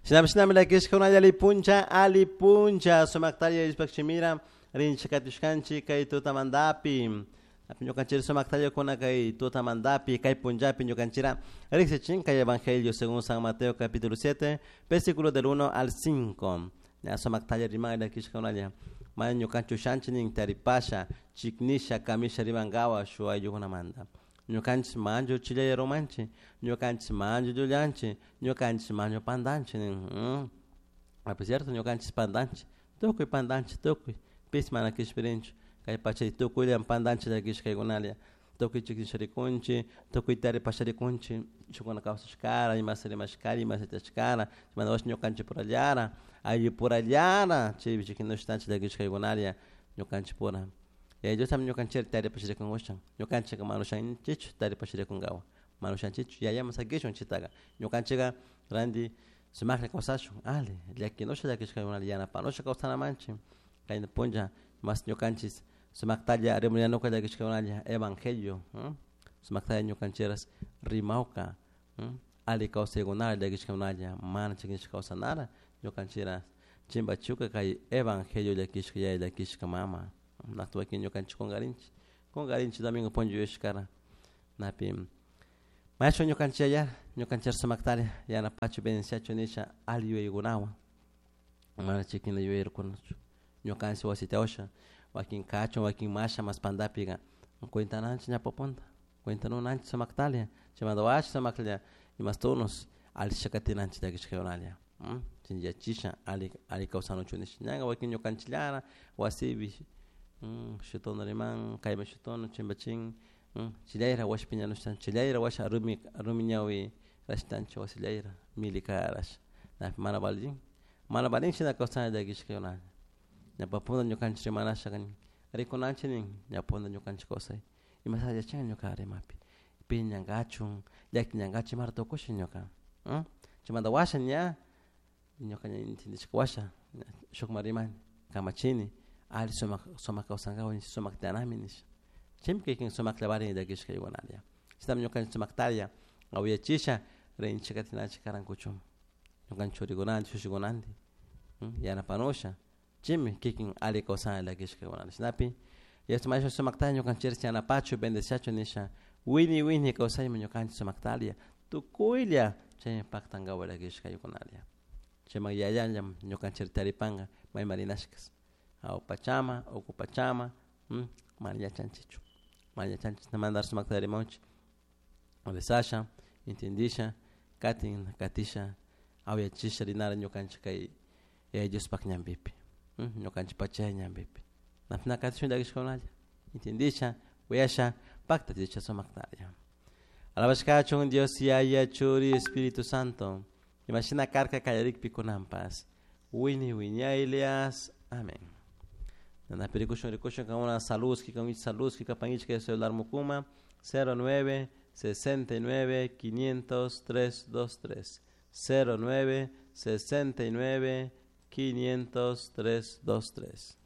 Shinam la kish kuna ali puncha somaktaria ispakchimira rinchakatushkanchi kay tutamandapi. Ñukanchira somaktaria kuna kay tutamandapi kay punjapi ñukanchira rixichin kay evangelio según San Mateo capítulo 7 versículo del 1 al 5. Ya somaktaria rimanga la kish kuna ya. Ma ñukanchu shanchinin taripasha chiknisha kamisha rimangawa shuay yukunamanda. Ñukanchis manjo chillayero manchi, ñukanchis manjo llullanchi, ñukanchis manjo pandanchi. Por cierto, ñukanchis pandanchi, tukuy pandanchi, tukuy, pis mana kishpirinchu, kay pachay tukuylian pandanchi da kishkaykunalia, tukuy chiknisharikunchi, tukuy taripasharikunchi, chukuna kawsashkara, imasarimashkara, imasitashkara, chimanawash ñukanchi purallara, ayi purallara, chibi chikinushtanchi da kishkaykunalia, ñukanchi pura. Ellos también ñukanchir tari pashire con washan. Ñukanchiga manushan chichu tari pashire con gawa. Manushan chichu ya llama sagishon chitaga. Ñukanchiga randi sumakle kausashun. Ale, leki no shada kishka una liana panosha kausana manchi. Kaina punja mas ñukanchis sumaktalia remuniano kada kishka una lia evangelio. Sumaktalia ñukanchiras rimauka. Ali kausegunal de kishka una lia man chikish kausanara. Ñukanchiras chimba chuka kai evangelio de kishka ya de kishka mama. Natua aqui ñukanchi con garinchi domingo ponjo yoshkara napim macho ñukanchi allá ñukanchi samaktaria ya na pacho benenciacho nisha alio igunawa mara chiquina yo ir con ñukanchi wasiteosha wakin cacho wakin masha mas pandapiga cuenta nanchi ña poponta cuenta no nanchi samaktalia chamado ash samaktalia y mas tonos al shakatinanchi de kishkeonalia chinja chisha ali causano chunish ñanga wakin ñukanchi lara wasibi shitono riman kayma shitono chimbachin chilayra wash piñanushtan chilayra wash arumi ñawi rashtancho wasilayra milikaras na mana balin shina kosana de gishkona na papunda ñukanchi rimanasha kan rikonanchi nin ñaponda ñukanchi kosay imasaya chan ñukare mapi piñangachun yak ñangachi marto koshi ñuka chimanda washa ña ñuka ñintindishka washa shokmariman kamachini ali somak kausangawa ni somak tanaminis chimke kin somak labari da gishka yugonalia sitam ñukan somak talia awiya chisha rein chikatinach karankuchum ñukan chorigonan shushigonandi yana panosha chim kikin ali kausan da gishka yugonalia snapi yesto maisho somak talia ñukan chirchana pacho bendeciacho nisha wini kausay ñukan somak talia tukuilia che paktangawa da gishka yugonalia chema yayanyam ñukan chirtaripanga may marinashkas au pachama o kupachama maria chanchichu maria chanchich na mandar su maktari monch o de sasha intendisha katisha au ya chisha dinara ñukanchi kay ellos pak ñambipi ñukanchi pacha ñambipi na fina katisha da kishkonalia intendisha weyasha pakta dicha su maktari alabashkachon Dios ya churi Espíritu Santo imagina carca kayarik pikunampas wini Elias amén. Na pericussion com uma saluz que com saluz que capanhite que celular mukuma 09 69 500 323 09 69 500 323